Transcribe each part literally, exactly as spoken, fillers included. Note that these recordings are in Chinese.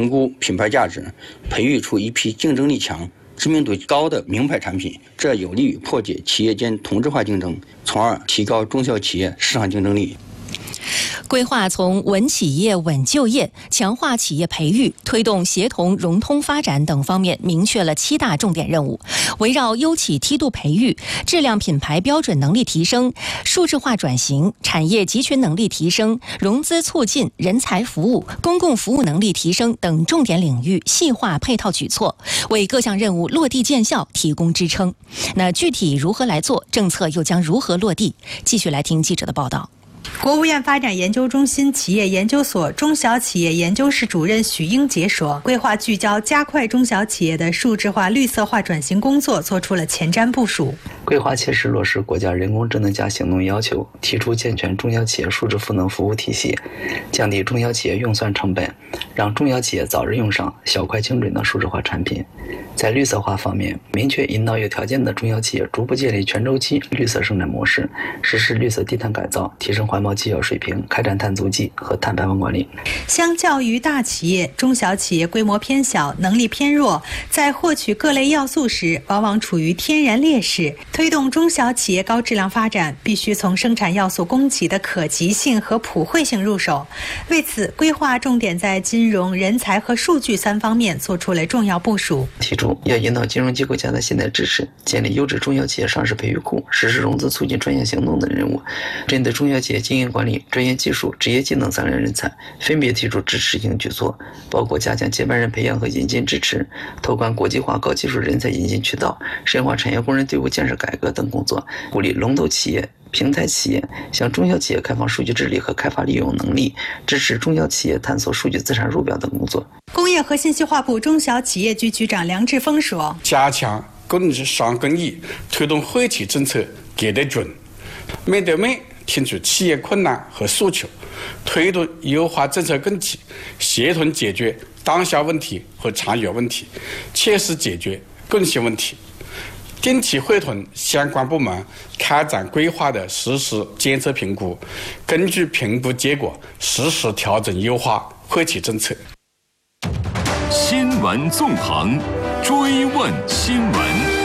评估品牌价值，培育出一批竞争力强、知名度高的名牌产品，这有利于破解企业间同质化竞争，从而提高中小企业市场竞争力。 规划从稳企业、稳就业、强化企业培育、推动协同融通发展等方面明确了七大重点任务，围绕优企梯度培育、质量品牌标准能力提升、数字化转型、产业集群能力提升、融资促进、人才服务、公共服务能力提升等重点领域细化配套举措，为各项任务落地见效提供支撑。那具体如何来做，政策又将如何落地？继续来听记者的报道。 国务院发展研究中心企业研究所中小企业研究室主任许英杰说，规划聚焦加快中小企业的数字化、绿色化转型工作做出了前瞻部署。 规划切实落实国家人工智能加行动要求，提出健全中小企业数字赋能服务体系，降低中小企业用算成本，让中小企业早日用上小快精准的数字化产品。在绿色化方面，明确引导有条件的中小企业逐步建立全周期绿色生产模式，实施绿色低碳改造，提升环保绩效水平，开展碳足迹和碳排放管理。 相较于大企业，中小企业规模偏小，能力偏弱，在获取各类要素时往往处于天然劣势。推动中小企业高质量发展，必须从生产要素供给的可及性和普惠性入手。为此，规划重点在金融、人才和数据三方面做出了重要部署。 提出要引导金融机构加大信贷支持，建立优质中小企业上市培育库，实施融资促进专项行动等任务。针对中小企业经营管理、专业技术、职业技能三类人才，分别提出支持性举措，包括加强接班人培养和引进支持，拓宽国际化高技术人才引进渠道，深化产业工人队伍建设改革等工作，鼓励龙头企业、平台企业向中小企业开放数据治理和开发利用能力，支持中小企业探索数据资产入表等工作。 工业和信息化部中小企业局局长梁志峰说， 加强工商工业，推动惠企政策给得准，面对面听取企业困难和诉求，推动优化政策供给，协同解决当下问题和长远问题，切实解决共性问题。定期会同相关部门开展规划的实时监测评估，根据评估结果实时调整优化惠企政策。 新闻纵横，追问新闻。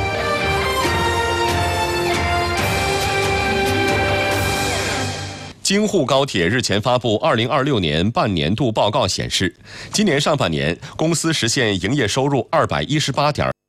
京沪高铁日前发布二零二六年半年度报告显示，今年上半年公司实现营业收入二百一十八点